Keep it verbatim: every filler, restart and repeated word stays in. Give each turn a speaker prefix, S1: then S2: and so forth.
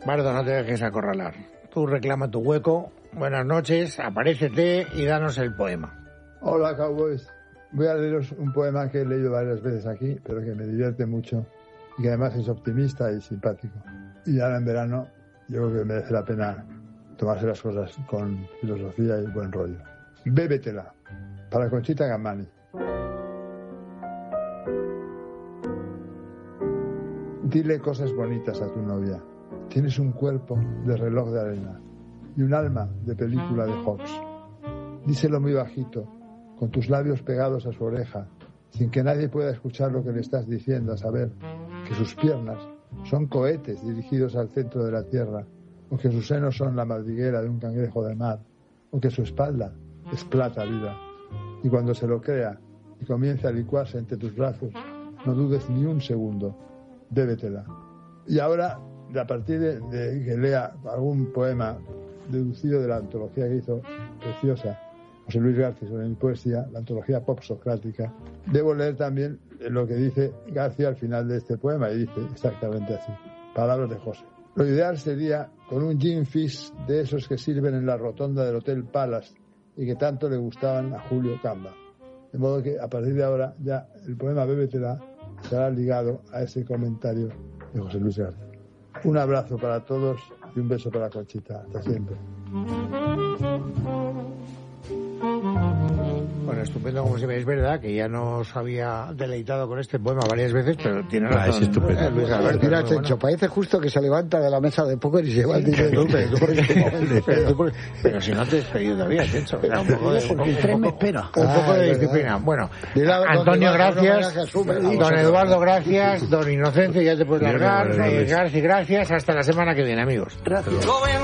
S1: Bardo, no te dejes acorralar. Tú reclama tu hueco. Buenas noches, aparécete y danos el poema.
S2: Hola, Cowboys. Voy a leeros un poema que he leído varias veces aquí, pero que me divierte mucho y que además es optimista y simpático. Y ahora en verano yo creo que merece la pena tomarse las cosas con filosofía y buen rollo. Bébetela, para Conchita Gamani. Dile cosas bonitas a tu novia. Tienes un cuerpo de reloj de arena y un alma de película de Hawks. Díselo muy bajito, con tus labios pegados a su oreja, sin que nadie pueda escuchar lo que le estás diciendo, a saber que sus piernas son cohetes dirigidos al centro de la tierra, o que sus senos son la madriguera de un cangrejo de mar, o que su espalda es plata viva. Y cuando se lo crea y comience a licuarse entre tus brazos, no dudes ni un segundo, bébetela. Y ahora, a partir de, de que lea algún poema deducido de la antología que hizo, preciosa, José Luis García sobre mi poesía, la antología pop socrática, debo leer también lo que dice García al final de este poema, y dice exactamente así, palabras de José. Lo ideal sería con un gin fizz de esos que sirven en la rotonda del Hotel Palace y que tanto le gustaban a Julio Camba. De modo que a partir de ahora ya el poema Bébetela estará ligado a ese comentario de José Luis García. Un abrazo para todos y un beso para Conchita. Hasta siempre.
S1: Bueno, estupendo como siempre. Es verdad que ya nos había deleitado con este poema varias veces, pero tiene razón.
S3: Ah, es estupendo.
S1: Eh, Luis Alberto,
S4: Mira,
S1: muy
S4: Chencho,
S1: bueno.
S4: parece justo que se levanta de la mesa de póker y se va al dinero.
S1: Pero, pero, pero, pero si no te he despedido todavía, Chencho. Un poco de,
S5: Porque el tren me espera.
S1: un poco
S4: Ah,
S1: de
S4: es
S1: disciplina.
S4: verdad.
S1: Bueno,
S4: Dile a-
S1: Antonio,
S4: donde vas,
S1: gracias.
S4: no asume.
S1: Don Eduardo, gracias. Don Inocencio, ya te puedes
S3: Bien,
S1: largar.
S3: bien, bien.
S1: Eh, Garci, gracias. Hasta la semana que viene, amigos.
S5: Gracias.